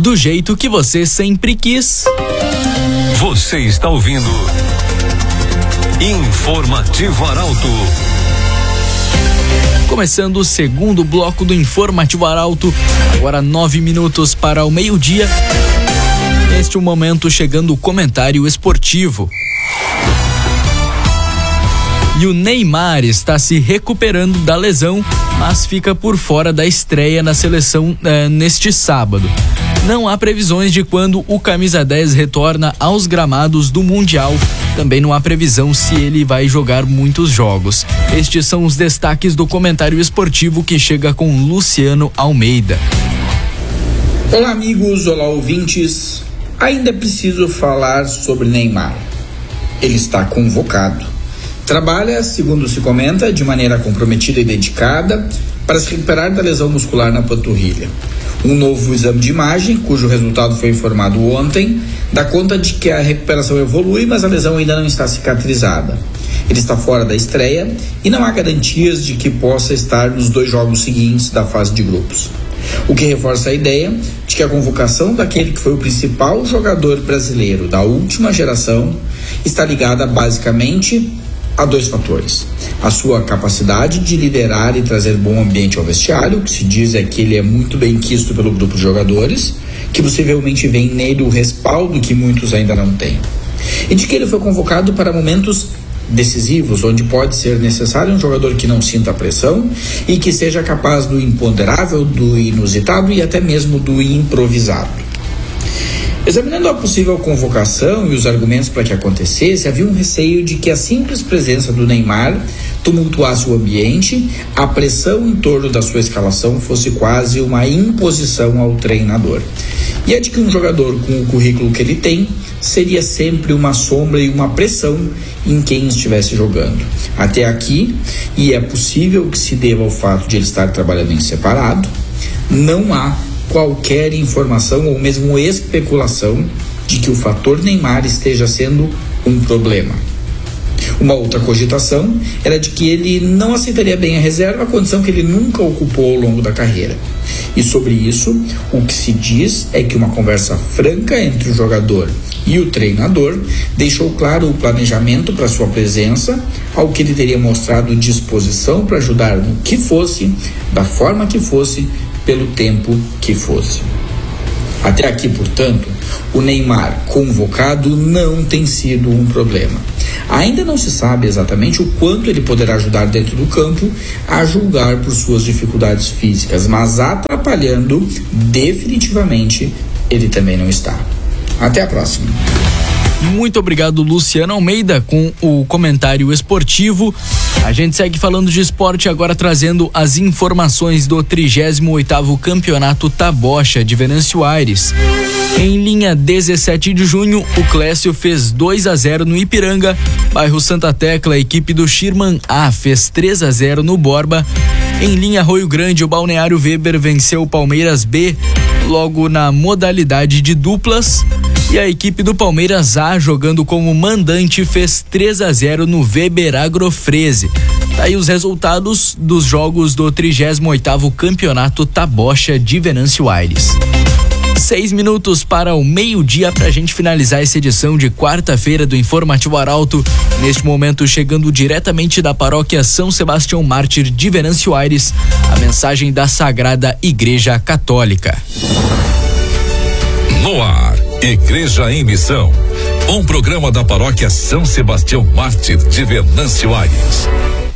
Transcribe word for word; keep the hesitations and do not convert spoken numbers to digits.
do jeito que você sempre quis. Você está ouvindo Informativo Arauto. Começando o segundo bloco do Informativo Arauto, agora nove minutos para o meio-dia. Neste momento chegando o comentário esportivo. E o Neymar está se recuperando da lesão, mas fica por fora da estreia na seleção eh, neste sábado. Não há previsões de quando o camisa dez retorna aos gramados do Mundial. Também não há previsão se ele vai jogar muitos jogos. Estes são os destaques do comentário esportivo que chega com Luciano Almeida. Olá amigos, olá ouvintes. Ainda preciso falar sobre Neymar. Ele está convocado. Trabalha, segundo se comenta, de maneira comprometida e dedicada para se recuperar da lesão muscular na panturrilha. Um novo exame de imagem, cujo resultado foi informado ontem, dá conta de que a recuperação evolui, mas a lesão ainda não está cicatrizada. Ele está fora da estreia e não há garantias de que possa estar nos dois jogos seguintes da fase de grupos. O que reforça a ideia de que a convocação daquele que foi o principal jogador brasileiro da última geração está ligada basicamente a dois fatores: a sua capacidade de liderar e trazer bom ambiente ao vestiário. O que se diz é que ele é muito bem quisto pelo grupo de jogadores, que possivelmente vem nele o respaldo que muitos ainda não têm, e de que ele foi convocado para momentos decisivos, onde pode ser necessário um jogador que não sinta pressão e que seja capaz do imponderável, do inusitado e até mesmo do improvisado. Examinando a possível convocação e os argumentos para que acontecesse, havia um receio de que a simples presença do Neymar tumultuasse o ambiente, a pressão em torno da sua escalação fosse quase uma imposição ao treinador. E é de que um jogador com o currículo que ele tem seria sempre uma sombra e uma pressão em quem estivesse jogando. Até aqui, e é possível que se deva ao fato de ele estar trabalhando em separado, não há qualquer informação ou mesmo especulação de que o fator Neymar esteja sendo um problema. Uma outra cogitação era de que ele não aceitaria bem a reserva, a condição que ele nunca ocupou ao longo da carreira. E sobre isso, o que se diz é que uma conversa franca entre o jogador e o treinador deixou claro o planejamento para sua presença, ao que ele teria mostrado disposição para ajudar no que fosse, da forma que fosse, pelo tempo que fosse. Até aqui, portanto, o Neymar convocado não tem sido um problema. Ainda não se sabe exatamente o quanto ele poderá ajudar dentro do campo, a julgar por suas dificuldades físicas, mas atrapalhando definitivamente ele também não está. Até a próxima. Muito obrigado, Luciano Almeida, com o comentário esportivo. A gente segue falando de esporte agora, trazendo as informações do trigésimo oitavo Campeonato Tabocha de Venâncio Aires. Em linha dezessete de junho, o Clécio fez dois a zero no Ipiranga. Bairro Santa Tecla, a equipe do Schirman A fez três a zero no Borba. Em linha Arroio Grande, o Balneário Weber venceu o Palmeiras B logo na modalidade de duplas. E a equipe do Palmeiras A, jogando como mandante, fez três a zero no Weber Agrofreze. Tá aí os resultados dos jogos do trigésimo oitavo Campeonato Tabocha de Venâncio Aires. Seis minutos para o meio-dia pra gente finalizar essa edição de quarta-feira do Informativo Arauto. Neste momento, chegando diretamente da paróquia São Sebastião Mártir de Venâncio Aires, a mensagem da Sagrada Igreja Católica. No ar, Igreja em Missão, um programa da paróquia São Sebastião Mártir de Venâncio Aires.